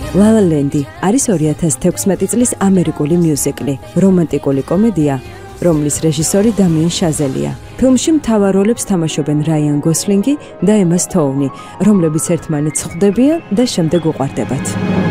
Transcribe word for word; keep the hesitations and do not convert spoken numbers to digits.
La La Land არის ორი ათას თექვსმეტი წლის ამერიკული მიუზიკლი, რომანტიკული კომედია, რომლის რეჟისორი დამიენ შაზელია. ფილმში მთავარ როლებს თამაშობენ რაიან გოსლინგი და ემა სტოუნი, რომლებიც ერთმანეთს ხვდებიან და შემდეგ უყვარდებათ.